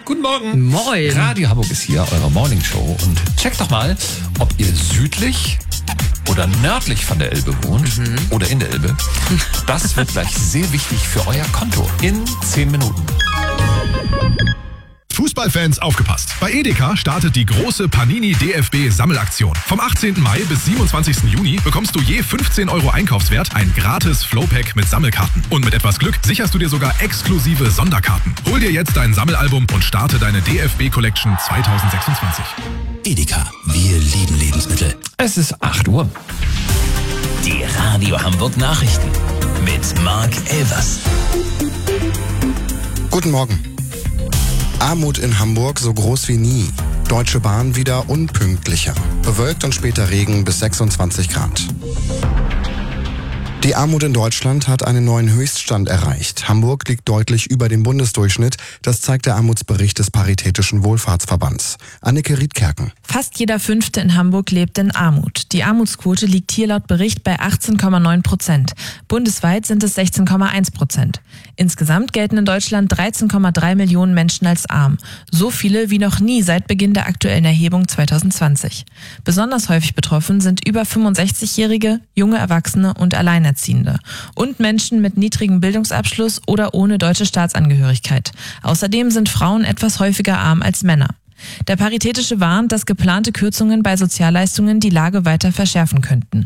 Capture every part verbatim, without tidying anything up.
Guten Morgen. Moin. Radio Hamburg ist hier, eure Morning Show. Und checkt doch mal, ob ihr südlich oder nördlich von der Elbe wohnt mhm. oder in der Elbe. Das wird gleich sehr wichtig für euer Konto in zehn Minuten. Fußballfans, aufgepasst! Bei Edeka startet die große Panini D F B Sammelaktion. Vom achtzehnten Mai bis siebenundzwanzigsten Juni bekommst du je fünfzehn Euro Einkaufswert ein gratis Flowpack mit Sammelkarten. Und mit etwas Glück sicherst du dir sogar exklusive Sonderkarten. Hol dir jetzt dein Sammelalbum und starte deine D F B Collection zwanzig sechsundzwanzig. Edeka, wir lieben Lebensmittel. Es ist acht Uhr. Die Radio Hamburg Nachrichten mit Marc Elvers. Guten Morgen. Armut in Hamburg so groß wie nie. Deutsche Bahn wieder unpünktlicher. Bewölkt und später Regen bis sechsundzwanzig Grad. Die Armut in Deutschland hat einen neuen Höchststand erreicht. Hamburg liegt deutlich über dem Bundesdurchschnitt. Das zeigt der Armutsbericht des Paritätischen Wohlfahrtsverbands. Annike Riedkerken. Fast jeder Fünfte in Hamburg lebt in Armut. Die Armutsquote liegt hier laut Bericht bei achtzehn Komma neun Prozent. Bundesweit sind es sechzehn Komma eins Prozent. Insgesamt gelten in Deutschland dreizehn Komma drei Millionen Menschen als arm. So viele wie noch nie seit Beginn der aktuellen Erhebung zwanzig zwanzig. Besonders häufig betroffen sind über fünfundsechzigjährige, junge Erwachsene und Alleinerziehende. Und Menschen mit niedrigem Bildungsabschluss oder ohne deutsche Staatsangehörigkeit. Außerdem sind Frauen etwas häufiger arm als Männer. Der Paritätische warnt, dass geplante Kürzungen bei Sozialleistungen die Lage weiter verschärfen könnten.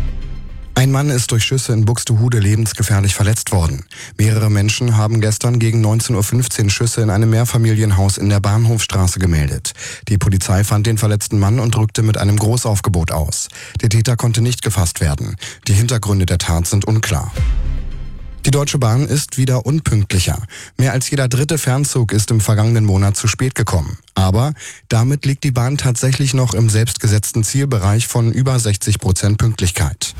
Ein Mann ist durch Schüsse in Buxtehude lebensgefährlich verletzt worden. Mehrere Menschen haben gestern gegen neunzehn Uhr fünfzehn Schüsse in einem Mehrfamilienhaus in der Bahnhofstraße gemeldet. Die Polizei fand den verletzten Mann und rückte mit einem Großaufgebot aus. Der Täter konnte nicht gefasst werden. Die Hintergründe der Tat sind unklar. Die Deutsche Bahn ist wieder unpünktlicher. Mehr als jeder dritte Fernzug ist im vergangenen Monat zu spät gekommen. Aber damit liegt die Bahn tatsächlich noch im selbstgesetzten Zielbereich von über sechzig Prozent Pünktlichkeit.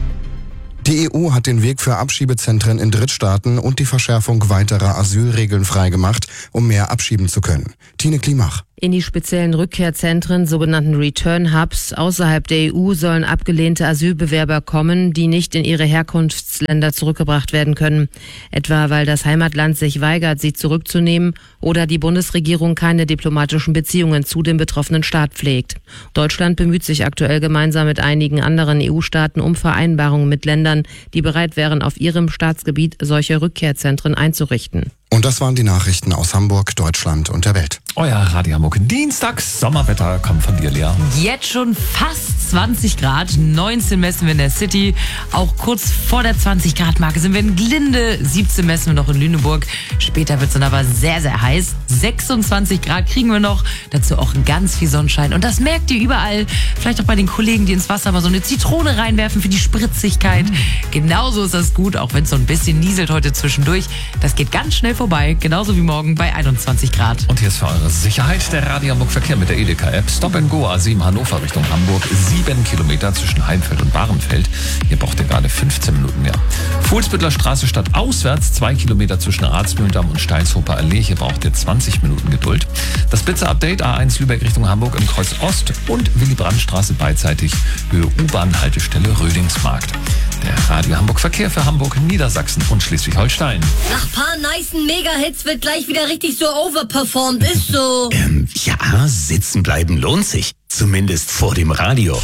Die E U hat den Weg für Abschiebezentren in Drittstaaten und die Verschärfung weiterer Asylregeln freigemacht, um mehr abschieben zu können. Tine Klimach. In die speziellen Rückkehrzentren, sogenannten Return Hubs, außerhalb der E U sollen abgelehnte Asylbewerber kommen, die nicht in ihre Herkunftsländer zurückgebracht werden können. Etwa weil das Heimatland sich weigert, sie zurückzunehmen oder die Bundesregierung keine diplomatischen Beziehungen zu dem betroffenen Staat pflegt. Deutschland bemüht sich aktuell gemeinsam mit einigen anderen E U-Staaten um Vereinbarungen mit Ländern, die bereit wären, auf ihrem Staatsgebiet solche Rückkehrzentren einzurichten. Und das waren die Nachrichten aus Hamburg, Deutschland und der Welt. Euer Radio Hamburg. Dienstags Sommerwetter kommt von dir, Lea. Jetzt schon fast zwanzig Grad, neunzehn messen wir in der City. Auch kurz vor der zwanzig Grad Marke sind wir in Glinde, siebzehn messen wir noch in Lüneburg. Später wird es dann aber sehr, sehr heiß. sechsundzwanzig Grad kriegen wir noch, dazu auch ganz viel Sonnenschein. Und das merkt ihr überall, vielleicht auch bei den Kollegen, die ins Wasser mal so eine Zitrone reinwerfen für die Spritzigkeit. Mhm. Genauso ist das gut, auch wenn es so ein bisschen nieselt heute zwischendurch. Das geht ganz schnell vorbei, genauso wie morgen bei einundzwanzig Grad. Und hier ist für eure Sicherheit der Radio Hamburg Verkehr mit der Edeka-App. Stop and Go A sieben Hannover Richtung Hamburg. Sieben Kilometer zwischen Heimfeld und Bahrenfeld. Hier braucht ihr gerade fünfzehn Minuten mehr. Fuhlsbüttler Straße statt auswärts. Zwei Kilometer zwischen Ratsmühlendamm und Steinshofer Allee. Hier braucht ihr zwanzig Minuten Geduld. Das Blitzer-Update A eins Lübeck Richtung Hamburg im Kreuz Ost und Willy-Brandt-Straße beidseitig Höhe U-Bahn-Haltestelle Rödingsmarkt. Der Radio Hamburg Verkehr für Hamburg, Niedersachsen und Schleswig-Holstein. Nach paar nicen Mega-Hits wird gleich wieder richtig so overperformed, ist so. Ähm, ja, sitzen bleiben lohnt sich. Zumindest vor dem Radio.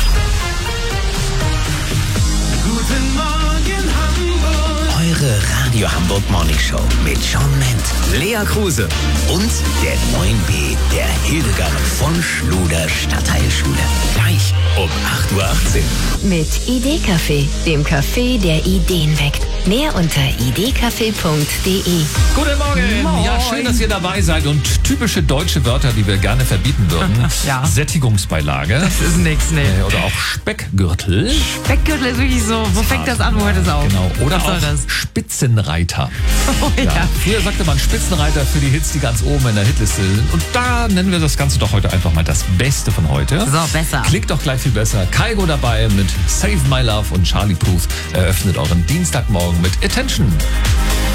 Guten Morgen, Hamburg. Eure Radio Hamburg Morning Show mit John Ment, Lea Kruse und der neun B der Hildegard von Schluder Stadtteilschule. Gleich um acht Uhr achtzehn. Mit Idee-Café, dem Café, der Ideen weckt. Mehr unter idcafé punkt de. Guten Morgen. Moin. Ja, schön, dass ihr dabei seid. Und typische deutsche Wörter, die wir gerne verbieten würden. Ja. Sättigungsbeilage. Das ist nix, ne. Äh, Oder auch Speckgürtel. Speckgürtel ist wirklich so, wo fängt das an, wo hört es auf? Genau. Oder Was soll auch das? Spitzenreiter. Oh, ja. Ja. Früher sagte man Spitzenreiter für die Hits, die ganz oben in der Hitliste sind. Und da nennen wir das Ganze doch heute einfach mal das Beste von heute. So, besser. Klingt doch gleich viel besser. Kaigo dabei mit Save My Love und Charlie Puth eröffnet euren Dienstagmorgen mit Attention.